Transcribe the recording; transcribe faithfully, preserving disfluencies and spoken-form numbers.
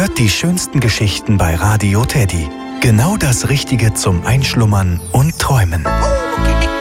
Hört die schönsten Geschichten bei Radio Teddy. Genau das Richtige zum Einschlummern und Träumen. Oh, okay.